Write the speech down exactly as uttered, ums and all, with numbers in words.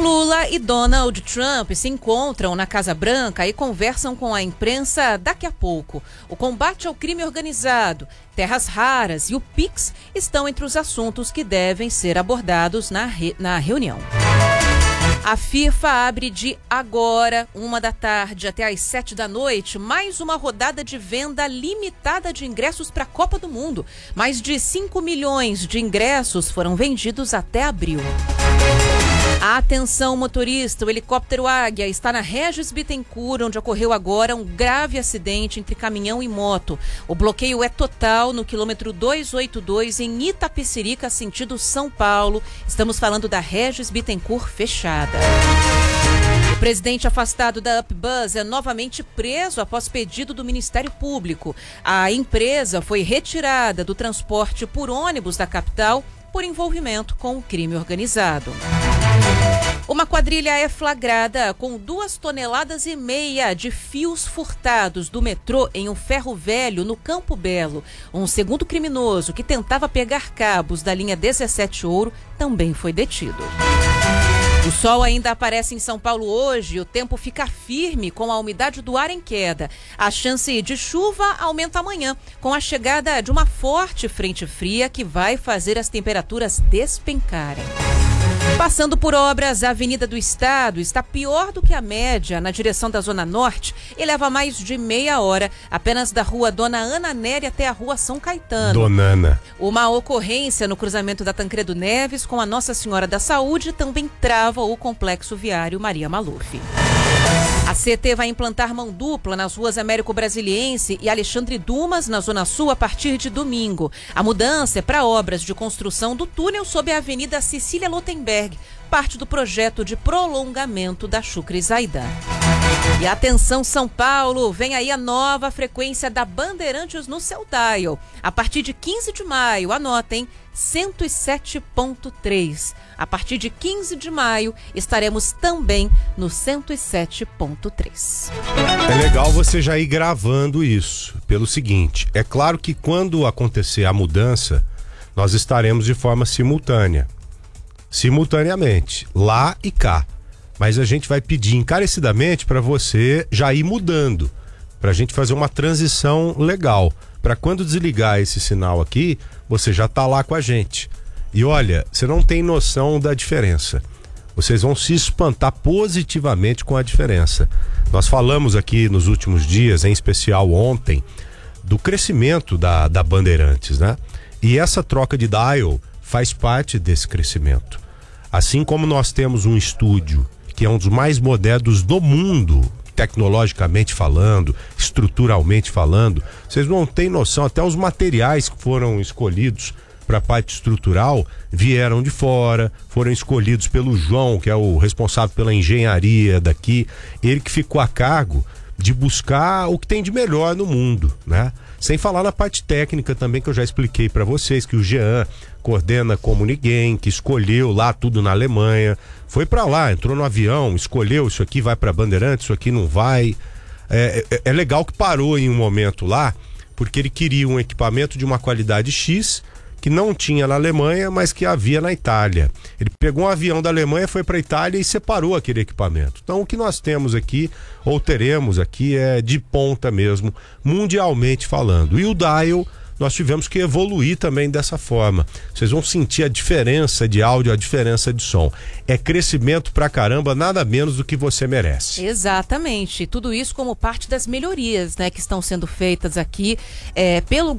Lula e Donald Trump se encontram na Casa Branca e conversam com a imprensa daqui a pouco. O combate ao crime organizado, terras raras e o Pix estão entre os assuntos que devem ser abordados na, re... na reunião. A FIFA abre de agora, uma da tarde até às sete da noite, mais uma rodada de venda limitada de ingressos para a Copa do Mundo. Mais de cinco milhões de ingressos foram vendidos até abril. Atenção, motorista, o helicóptero Águia está na Regis Bittencourt, onde ocorreu agora um grave acidente entre caminhão e moto. O bloqueio é total no quilômetro duzentos e oitenta e dois, em Itapecerica, sentido São Paulo. Estamos falando da Regis Bittencourt fechada. O presidente afastado da Upbus é novamente preso após pedido do Ministério Público. A empresa foi retirada do transporte por ônibus da capital por envolvimento com o crime organizado. Uma quadrilha é flagrada com duas toneladas e meia de fios furtados do metrô em um ferro velho no Campo Belo. Um segundo criminoso que tentava pegar cabos da linha dezessete Ouro também foi detido. O sol ainda aparece em São Paulo hoje e o tempo fica firme com a umidade do ar em queda. A chance de chuva aumenta amanhã, com a chegada de uma forte frente fria que vai fazer as temperaturas despencarem. Passando por obras, a Avenida do Estado está pior do que a média na direção da Zona Norte e leva mais de meia hora apenas da rua Dona Ana Nery até a rua São Caetano. Dona Ana. Uma ocorrência no cruzamento da Tancredo Neves com a Nossa Senhora da Saúde também trava o complexo viário Maria Maluf. A C T vai implantar mão dupla nas ruas Américo Brasiliense e Alexandre Dumas, na Zona Sul, a partir de domingo. A mudança é para obras de construção do túnel sob a Avenida Cecília Lotenberg, parte do projeto de prolongamento da Chucre Zaidan. E atenção, São Paulo, vem aí a nova frequência da Bandeirantes no seu dial. A partir de quinze de maio, anotem, cento e sete ponto três. A partir de quinze de maio, estaremos também no cento e sete ponto três. É legal você já ir gravando isso, pelo seguinte, é claro que quando acontecer a mudança, nós estaremos de forma simultânea, simultaneamente, lá e cá. Mas a gente vai pedir encarecidamente para você já ir mudando, para a gente fazer uma transição legal, para quando desligar esse sinal aqui, você já tá lá com a gente. E olha, você não tem noção da diferença. Vocês vão se espantar positivamente com a diferença. Nós falamos aqui nos últimos dias, em especial ontem, do crescimento da, da Bandeirantes, né? E essa troca de dial faz parte desse crescimento. Assim como nós temos um estúdio que é um dos mais modernos do mundo, tecnologicamente falando, estruturalmente falando, vocês não têm noção, até os materiais que foram escolhidos para a parte estrutural vieram de fora, foram escolhidos pelo João, que é o responsável pela engenharia daqui, ele que ficou a cargo de buscar o que tem de melhor no mundo, né? Sem falar na parte técnica também, que eu já expliquei para vocês, que o Jean coordena como ninguém, que escolheu lá tudo na Alemanha, foi para lá, entrou no avião, escolheu, isso aqui vai para Bandeirantes, isso aqui não vai. É, é, é legal que parou em um momento lá, porque ele queria um equipamento de uma qualidade X, que não tinha na Alemanha, mas que havia na Itália. Ele pegou um avião da Alemanha, foi para a Itália e separou aquele equipamento. Então o que nós temos aqui, ou teremos aqui, é de ponta mesmo, mundialmente falando. E o dial, nós tivemos que evoluir também dessa forma. Vocês vão sentir a diferença de áudio, a diferença de som. É crescimento pra caramba, nada menos do que você merece. Exatamente. Tudo isso como parte das melhorias, né, que estão sendo feitas aqui é, pelo